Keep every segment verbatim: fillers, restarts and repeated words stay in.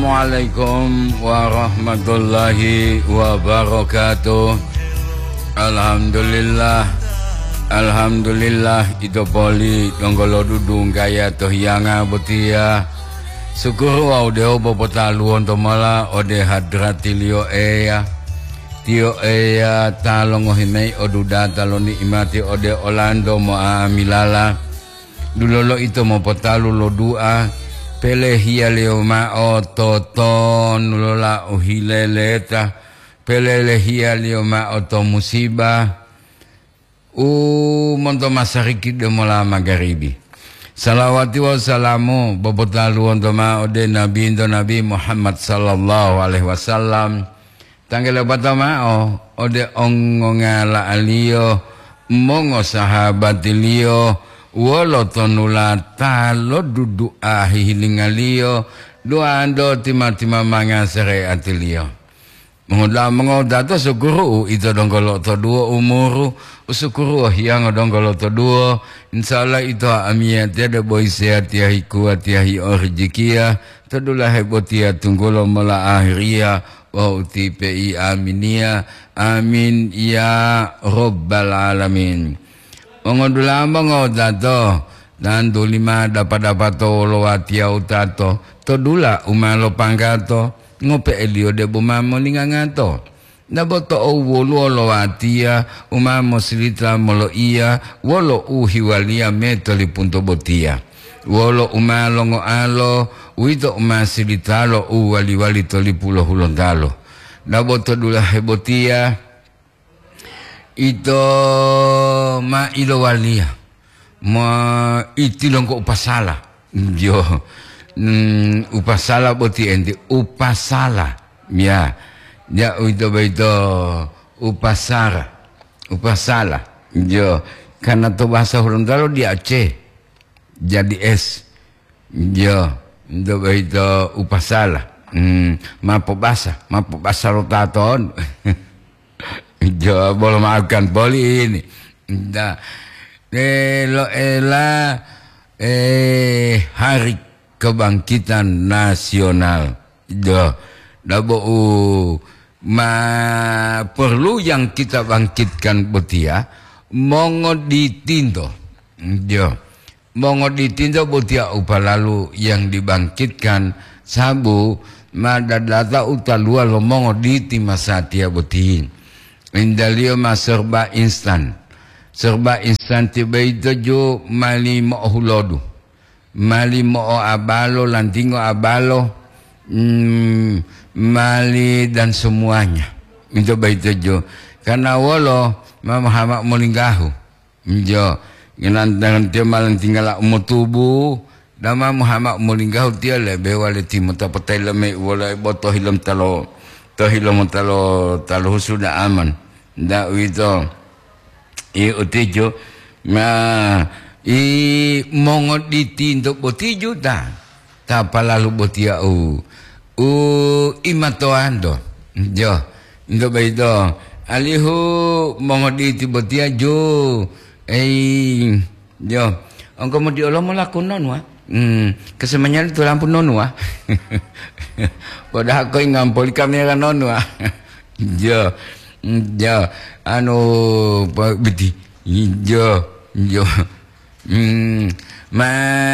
Assalamualaikum warahmatullahi wabarakatuh. Alhamdulillah, alhamdulillah itu poli donggolo dudung gaya toh yanga betia. Syukur wa deo bopotalu untuk mala ode hadratilio eya. Tio eya talongo himei oduda taloni imati ode Orlando mo amilala. Dulolo itu mo potalu lo dua. Pele hia leo mao toton lola uhileleta pele hia leo mao to musibah u monto masariki de mola magharibi. Salawati wa salamu bobotalu onto mao de nabi indo nabi Muhammad sallallahu alaihi wasallam tanggele batama o ode ongongala alio mongo sahabatilio wolo tonula talo dudu ahi hilingalio doa ando tima-tima manga sere atilio mengoda mengoda to sukuru itu donggolo to dua umuru usukuru yang donggolo to dua insyaallah itu amia tiada boy sehat ya hiku ya hi orjikia tadulah hebotia tunggolo mala akhiria wa uti pi aminia amin ya rabbal alamin. Mengodula mengodato dan dulima dapat dapat to lo atia utato to dula umalo panggato ngope elio de bumamo lingangato naboto o wolo lo atia umamo silita molo ia wolo uhi walia metoli punto botia wolo umalo ngo alo wito umasilita lo u wali wali toli pulo hulondalo naboto dula hebotia ito ma ilo walia ma itilong ko upasala yo mm, upasala boti enti upasala ya ya ito beito upasara upasala yo karena to bahasa Gorontalo di Aceh jadi es yo ito beito upasala mm, mapo basa mapo basa rotaton Jo boleh maafkan poli ini. Dah, elo ela eh hari kebangkitan nasional. Jo, dabo ma perlu yang kita bangkitkan betia, mongo ditinto. Jo, mongo ditinto betia upah lalu yang dibangkitkan sabu madadata utalua lo mongo diti masatia betiin. Indalio ma serba instan serba instan tiba itu jo mali mo hulodu mali mo abalo lantingo abalo mm, mali dan semuanya itu baita jo karena wolo mama hamak molinggahu jo ngantangan dia malang tinggal umur tubuh dama Muhammad molinggahu dia lebe wale timu tapatai leme wala boto hilam talo to hilam talo talo sudah aman ndak wito i otejo ma i mongo ditinto botijo ta ta palalu botia u u imatoando jo ndo beito alihu mongo diti botia jo eh jo angko mo di olo mo lakon non wa hmm kesemanya itu lampu non wa padahal ko ngampol kamera non wa jo ya anu beti jo jo hmm ma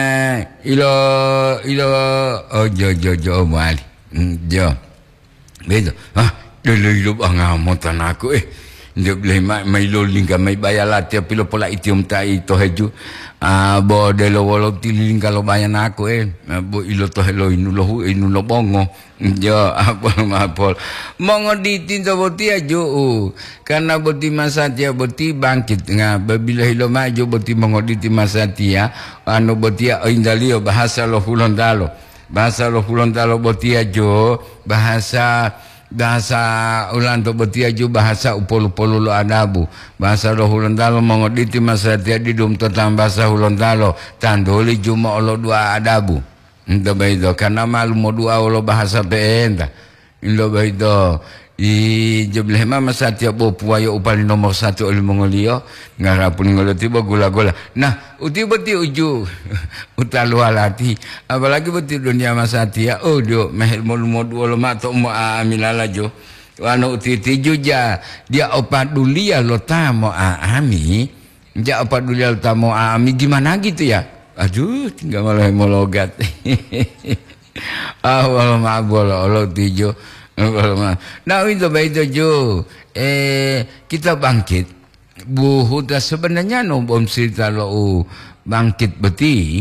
ilo ilo oh jo jo jo mali jo beto ah dulu ilo bangamotan aku eh dia boleh mai mai lo lingga mai bayala tiap pilo pola itium tai to heju ah bo de lo wolo tiling kalau bayan aku eh bo ilo to helo inulo inulo bongo jo apa mapol mongo ditinto boti ajo karena boti masatia boti bangkit nga babila hilo maju boti mongo diti masatia anu boti indalio bahasa lo Gorontalo bahasa lo Gorontalo boti ajo bahasa bahasa Orlando betia ju bahasa upolo-upolo lo adabu bahasa lo Gorontalo mongoditi masatia di dum tentang bahasa Gorontalo tandoli juma olo dua adabu ndo baido karena malu mo dua olo bahasa peenda ndo baido I jebleh mama satia bo puayo upali nomor satu oleh mongolio ngarapun ngolo tiba gula-gula. Nah, uti beti uju utalu alati. Apalagi beti dunia masatia. Oh dio mehel mulu modu lo mato mo amilala jo. Wano uti tiju ja dia opat dulia lo tamo ami. Ja opat dulia lo tamo ami gimana gitu ya? Aduh, tinggal malah mologat. Ah, walau maaf walau lo tijo. Nah itu baik itu eh kita bangkit buhuda sebenarnya no bom cerita lo bangkit beti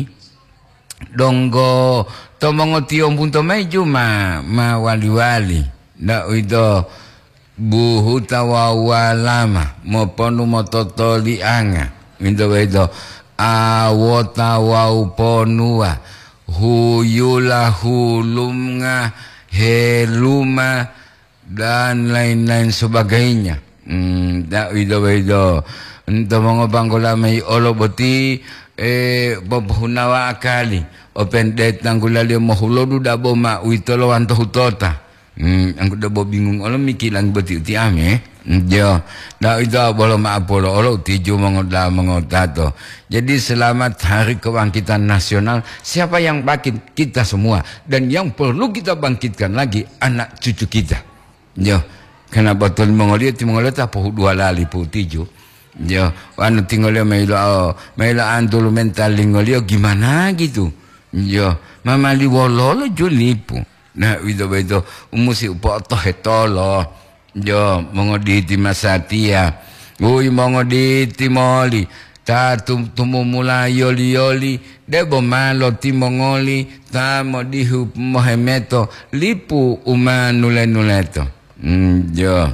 donggo tomongo tiong punto meju ma ma wali wali nah itu buhuta wawalama mo ponu mo totoli anga itu itu awota wau ponua huyula hulumnga heluma dan lain-lain sebagainya. Hmm, dak wido-wido. Untuk mengobanggola mai olo boti eh babhunawa akali. Open date nanggulali mohulodu dabo ma uitolo wanto hutota. Hmm, angku dabo bingung olo mikilang boti uti ame. Jo, dak itu bolo ma apolo olo tiju mengoda mengodato. Jadi selamat Hari Kebangkitan Nasional. Siapa yang bangkit? Kita semua. Dan yang perlu kita bangkitkan lagi anak cucu kita. Jo, karena betul Mongolia, ti Mongolia tak poh dua lali poh tiju. Jo, anu tinggalnya maila maila antul mental lingolio gimana gitu. Jo, mama li wololo julipu. Nah, itu itu umusi upo toh hetolo. Jo, mongoditi masatia. Ui mongoditi moli. Ta tum tumu mulai yoli yoli. Debo malo ti mongoli. Ta modihu mohemeto. Lipu uma nule nuleto. Hmm, jo.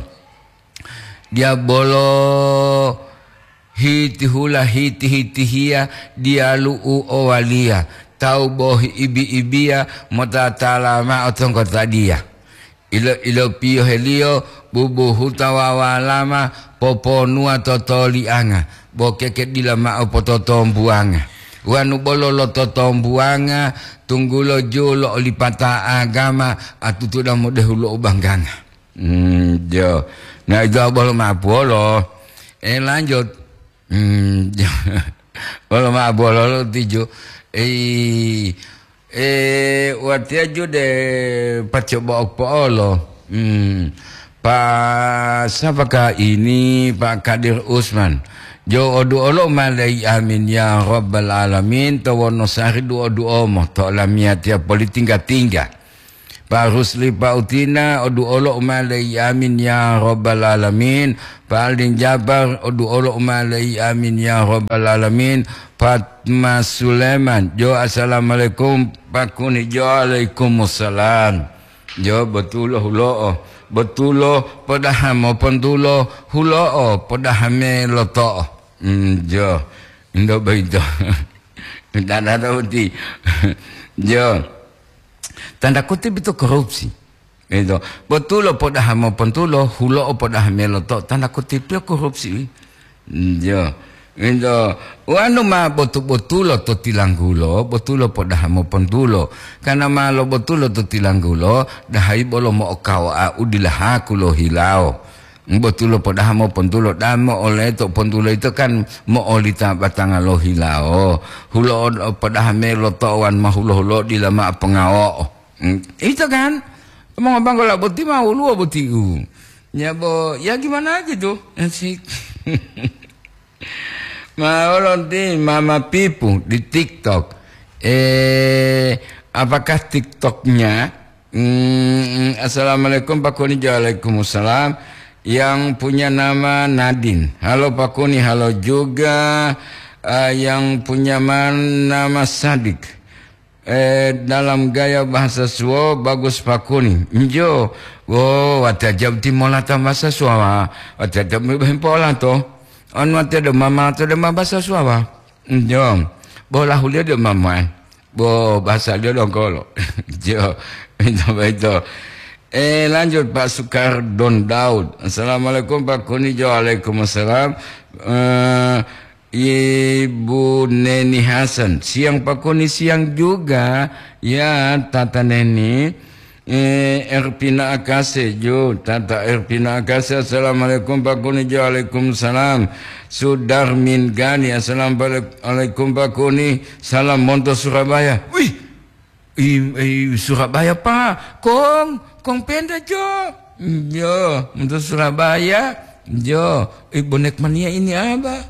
Dia bolo hiti hula hiti hiti hia. Dia lu'u owalia. Tau bohi ibi ibia. Mota talama otong kota dia. Ilo ilo pio helio bubu hutawa walama popo nua totoli anga bo keket dilama opo totom buanga wanu bololo totom buanga tunggulo julo olipata agama atutu da mode hulo bangganga hmm jo nah itu bolo ma bolo eh lanjut hmm jo bolo ma bolo tijo eh Eh, waktu aja deh pacoba opolo. Hmm, Pak siapakah ini Pak Kadir Usman? Jo odu olo malai amin ya rabbal alamin. Tawono sahri du odu omo. Tolamiat ya politika tingga. Pak Rusli Pak Utina odu olo malai amin ya rabbal alamin. Pak Aldin Jabar odu olo malai amin ya rabbal alamin. Fatma Sulaiman jo assalamualaikum Pak Kuni jo waalaikumsalam jo betul hulo betul padaham pentulo hulo padahame loto hmm, jo indo baito tanda tauti jo tanda kutip itu korupsi itu betul padaham pentulo hulo padahame loto tanda kutip itu korupsi jo Indo, wano ma botu-botulo to tilanggulo, botulo po dahamo pantulo. Karena malo botulo to tilanggulo, dahai bolo mo okao a udilaha kulo hilao. Botulo po dahamo pantulo, damo oleh to pantulo itu kan mo olita batanga lo hilao. Hulo po dahame lo toan mahulo hulo dilama pengao. Itu kan, mau ngabang kalau boti mau lu boti u. Ya bo, ya gimana gitu, asik. Maulon di Mama Pipu di TikTok. Eh, apakah TikToknya? Hmm, Assalamualaikum Pak Kuni, waalaikumsalam. Yang punya nama Nadine. Halo Pak Kuni, halo juga. Uh, yang punya nama Sadik. Eh, dalam gaya bahasa Suwo bagus Pak Kuni. Njo, oh, watajab timolata bahasa Suwo. Watajab mimpola to. On mati ada mama atau ada mama bahasa Suwa. Jom. Bola hulia ada mama. Bo bahasa dia dong kalau. Jom. Itu itu. Eh lanjut Pak Sukardon Daud. Assalamualaikum Pak Kuni. Waalaikumsalam. Uh, Ibu Neni Hasan. Siang Pak Kuni, siang juga. Ya Tata Neni. Eh, Erpina Akase jo, Tata Erpina Akase, Assalamualaikum Pak Kuni jo, Waalaikumsalam. Sudarmin Gani, Assalamualaikum Pak Kuni, salam Monto Surabaya. Wih, i, i, Surabaya Pak, Kong, Kong Penda jo, jo, Monto Surabaya, jo, eh, bonek mania ini apa?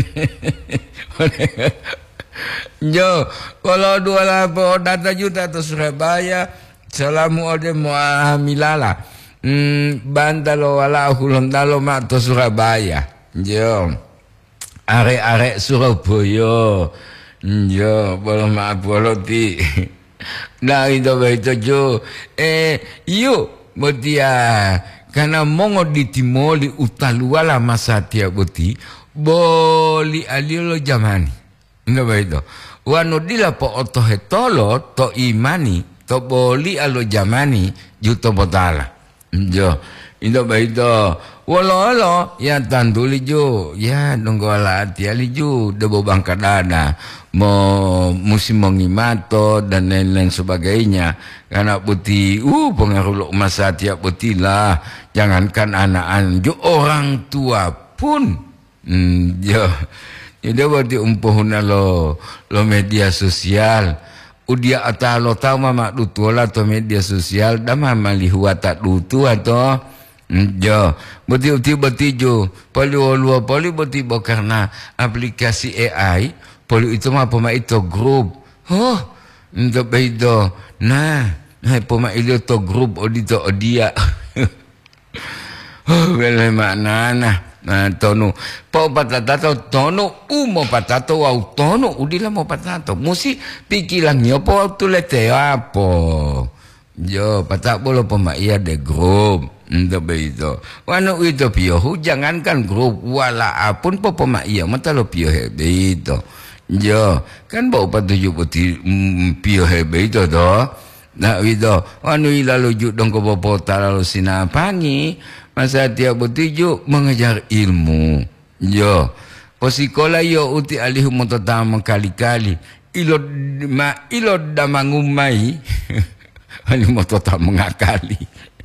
Jo, kalau dua lapor data juta atau Surabaya. Salamu ode muamilala hmm, bandalo wala hulondalo mato Surabaya jo are-are Surabaya jo bolo ma bolo ti nah itu beto jo eh yo botia karena mongo di timoli utaluala masatia boti boli alilo jamani ndo beto wano dila po oto hetolo to imani to boli alo jamani juto botala jo indo baito wolo alo ya tanduli jo ya nunggu ala hati ali jo debo bangkadana mo musim mengimato dan lain-lain sebagainya karena putih uh pengaruh masa tiap putih lah jangankan anak-anak jo orang tua pun hmm, jo itu berarti umpuhuna lo lo media sosial udia atalo tau mama dutu la to media sosial dah mama lihu tak dutu atau jo beti uti beti jo poli olua poli beti bo karena aplikasi A I poli itu mah pema itu grup oh untuk begitu nah nah pema itu to grup odito odia oh bele makna nah nah tono po patatato tono umo patato au tono udila mo patato musi pikilang nyo po tulete apo jo patak bolo pema iya de grup ndo beito wano itu pio jangankan grup wala apun po pema iya mata lo pio beito jo kan bau patuju putih pio beito do nah itu wano ila lujuk dong ko popo lalu sinapangi masa tiap bertuju mengajar ilmu yo posikola yo uti alihu mototama kali-kali ilo ma ilo damangumai ali mototama ngakali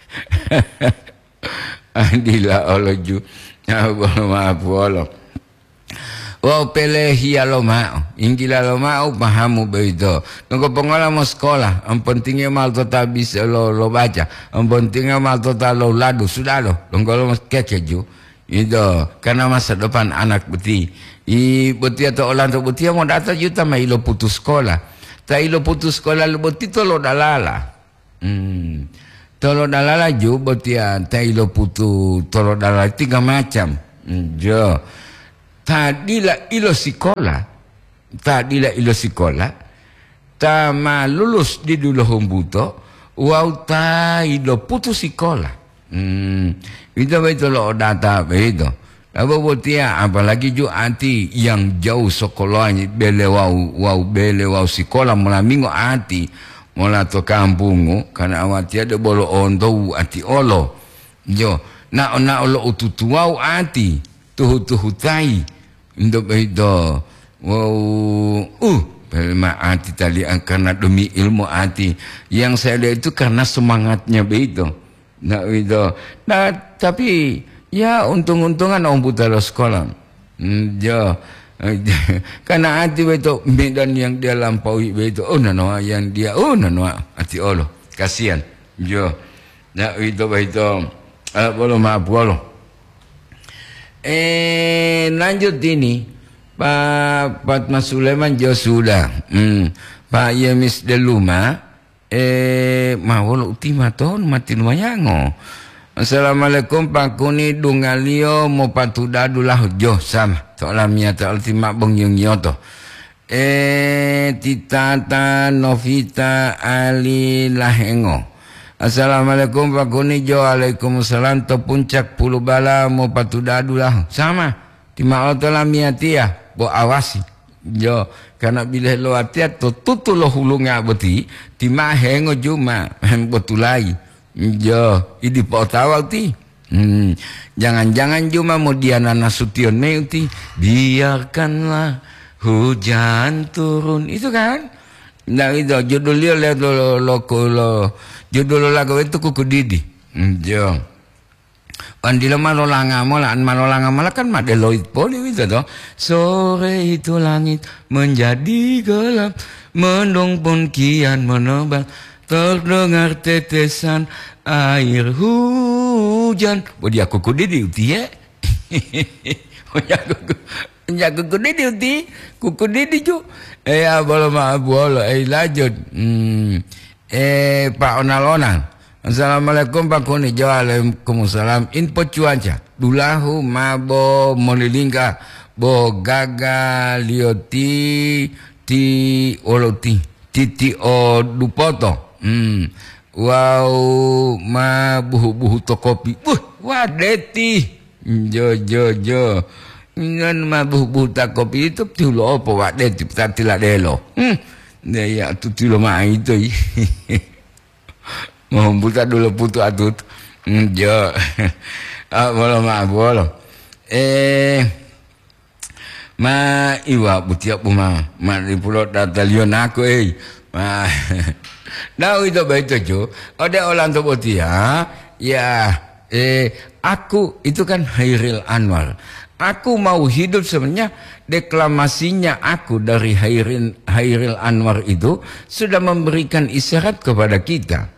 andila oloju ya maaf wala wa pelehi aloma ingila loma au pahamu beito nunggu pengalaman sekolah yang pentingnya mal total bisa lo lo baca yang pentingnya mal total lo ladu sudah lo nunggu lo kece ju itu karena masa depan anak beti i beti atau orang tu beti mau datang juta mai lo putus sekolah tai lo putus sekolah lo beti to lo dalala hmm tolo dalala ju beti tai lo putu tolo dalala tiga macam jo tadilah ilo sekolah, tadilah ilo sekolah, tama lulus di dulu humbuto, wow ta ilo putus sekolah. Hmm, itu betul lo data begitu. Apa botia, apalagi ju anti yang jauh sekolahnya bele wow wow bele wow sekolah mula minggu anti mula to kampungu karena awat tiada bolo ondo anti olo. Jo, na na olo ututu wow anti tuh tuh tai. Untuk itu, wow, uh, memang hati tali karena demi ilmu hati. Yang saya lihat itu karena semangatnya begitu. Nah itu, nah tapi ya untung-untungan orang putar sekolah. Hmm, ya, karena hati begitu medan yang dia lampaui begitu. Oh nano yang dia, oh nano hati Allah, kasihan. Ya, nah itu begitu. Ah, boleh maaf boleh. Eh lanjut ini Pak Fatma Sulaiman jo sudah hmm. Pak Yemis Deluma eh mawolo utima ton mati lumayango Assalamualaikum Pak Kuni dungalio mo patudadulah jo sama tolamia ta ultima bong yung yoto eh titata novita ali lahengo Assalamualaikum Pak Kuni jo Waalaikumsalam to puncak puluh bala mo patudadulah sama tima otola miatia bo awasi jo karena bila lo atia to tutu lo hulunga beti tima hengo juma botulai jo idi potawa ti hmm. Jangan-jangan juma mau diana nasution neuti biarkanlah hujan turun itu kan Nah itu judulnya lihat lo lo lo judul lagu itu Kuku Didi. Jo. Andila malolanga mola an malolanga mola kan madeloid poli itu toh. Sore itu langit menjadi gelap, mendung pun kian menebal, terdengar tetesan air hujan. Oh dia Kuku Didi uti ya. Oh ya Kuku, ya Kuku Didi uti, Kuku Didi ju. Eh boleh maaf boleh, eh lanjut. Hmm. Eh Pak Onal-Onal. Assalamualaikum Pak Kuni. Waalaikumsalam. Info cuaca. Dulahu mabo monilingka bo gaga lioti ti oloti titi o dupoto. Hmm. Wow ma buhu buhu to kopi. Wuh wadeti. Jo jo jo. Ngan ma buhu buhu ta kopi itu tulo apa wadeti tatila delo. Hmm. Ya tu tulo ma itu. Mau buta dulu putu atut. Jo. Ah boleh ma boleh. Eh ma iwa butia puma ma di pulau datalion aku eh. Ma. Nah itu baik jo. Ada orang tu butia. Ya eh aku itu kan Hairil Anwar. Aku mau hidup sebenarnya deklamasinya aku dari Hairil, Hairil Anwar itu sudah memberikan isyarat kepada kita.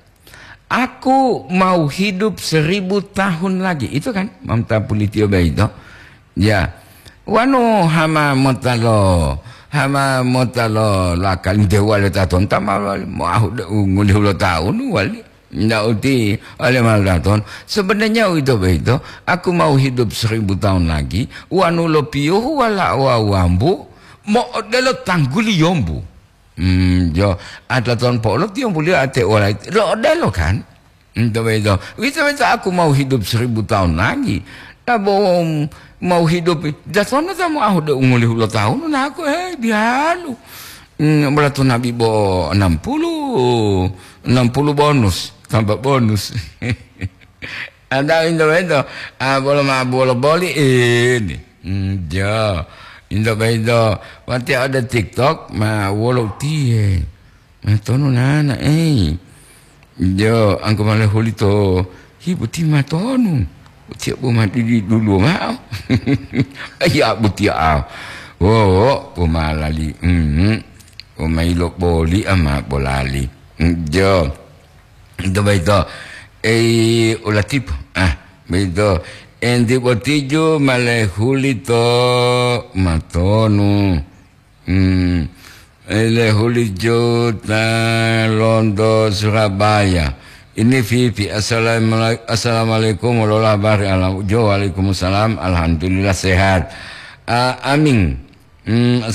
Aku mau hidup seribu tahun lagi. Itu kan Mamta Pulitio itu. Ya. Wano hama motalo. Hama motalo lakal dewal taton. Tamal mau ngulih ulo tahun wali. Ndak uti oleh maldaton. Sebenarnya itu itu. Aku mau hidup seribu tahun lagi. Wano lo pio wala wawambu. Mo delo tangguli yombu. Hmm, jo ada tahun polo tiang boleh ate oleh lo delo kan, itu itu, itu itu aku mau hidup seribu tahun lagi, nah bom mau hidup, jatuhnya tak mau aku udah umur lima puluh tahun, nah aku eh bialu, hmm, berarti nabi bo enam puluh, enam puluh bonus, tambah bonus, ada itu itu, ah boleh mah boleh boleh ini, hmm, jo. Indo baido, waktu ada TikTok, ma walau tie, ma tono nana eh, jo, angko malah holito, hibu tima tono, tiap rumah di dulu mau, ya butia au, oh, pemalali, hmm, pemailok boli ama bolali, jo, indo baido, eh, ulatip, ah, baido. Endi botijo male hulito matonu hmm ele hulijo ta Londo Surabaya ini Vivi. Assalamualaikum warahmatullahi wabarakatuh. Waalaikumsalam. Alhamdulillah sehat. uh, amin hmm